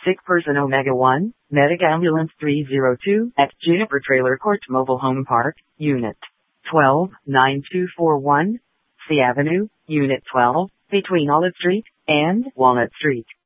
sick person Omega 1, Medic Ambulance 302, at Juniper Trailer Court Mobile Home Park, Unit 12, 9241, C Avenue, Unit 12, between Olive Street and Walnut Street.